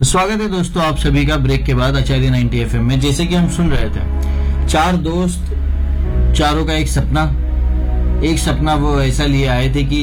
स्वागत है दोस्तों आप सभी का ब्रेक के बाद आचार्य 90 एफएम में। जैसे कि हम सुन रहे थे, चार दोस्त, चारों का एक सपना वो ऐसा लिए आए थे कि